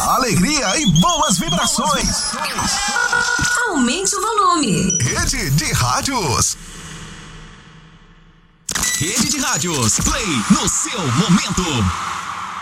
alegria e boas vibrações. Aumente o volume. Rede de Rádios. Rede de Rádios. Play no seu momento.